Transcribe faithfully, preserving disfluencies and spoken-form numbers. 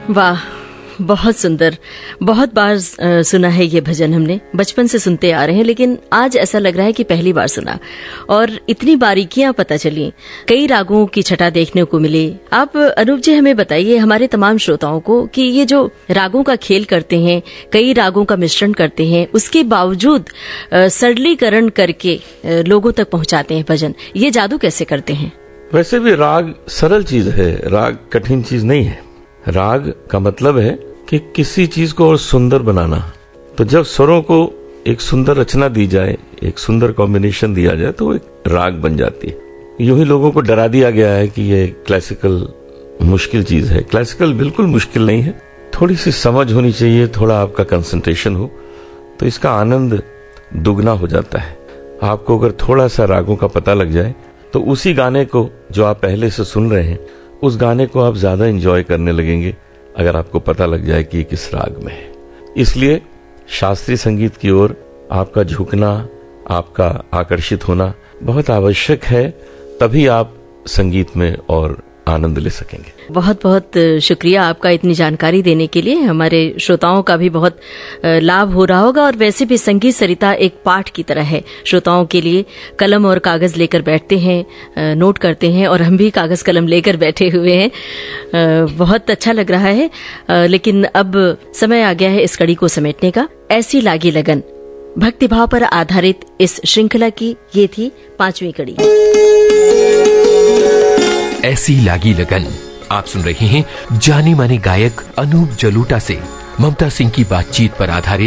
वाह, बहुत सुंदर। बहुत बार सुना है ये भजन, हमने बचपन से सुनते आ रहे हैं, लेकिन आज ऐसा लग रहा है कि पहली बार सुना और इतनी बारीकियां पता चली, कई रागों की छटा देखने को मिली। आप अनूप जी हमें बताइए, हमारे तमाम श्रोताओं को, कि ये जो रागों का खेल करते हैं, कई रागों का मिश्रण करते हैं, उसके बावजूद सरलीकरण करके लोगों तक पहुंचाते हैं भजन, ये जादू कैसे करते हैं? वैसे भी राग सरल चीज है, राग कठिन चीज नहीं है। राग का मतलब है कि किसी चीज को और सुंदर बनाना। तो जब स्वरों को एक सुंदर रचना दी जाए, एक सुंदर कॉम्बिनेशन दिया जाए, तो एक राग बन जाती है। यूं ही लोगों को डरा दिया गया है कि ये क्लासिकल मुश्किल चीज है। क्लासिकल बिल्कुल मुश्किल नहीं है, थोड़ी सी समझ होनी चाहिए, थोड़ा आपका कंसंट्रेशन हो तो इसका आनंद दुगना हो जाता है। आपको अगर थोड़ा सा रागों का पता लग जाए तो उसी गाने को जो आप पहले से सुन रहे हैं, उस गाने को आप ज्यादा एंजॉय करने लगेंगे अगर आपको पता लग जाए कि किस राग में है। इसलिए शास्त्रीय संगीत की ओर आपका झुकना, आपका आकर्षित होना बहुत आवश्यक है, तभी आप संगीत में और आनंद ले सकेंगे। बहुत बहुत शुक्रिया आपका इतनी जानकारी देने के लिए। हमारे श्रोताओं का भी बहुत लाभ हो रहा होगा, और वैसे भी संगीत सरिता एक पाठ की तरह है श्रोताओं के लिए। कलम और कागज लेकर बैठते हैं, नोट करते हैं, और हम भी कागज कलम लेकर बैठे हुए हैं। बहुत अच्छा लग रहा है, लेकिन अब समय आ गया है इस कड़ी को समेटने का। ऐसी लागी लगन, भक्तिभाव पर आधारित इस श्रृंखला की ये थी पांचवी कड़ी। ऐसी लागी लगन। आप सुन रहे हैं जाने माने गायक अनूप जलोटा से ममता सिंह की बातचीत पर आधारित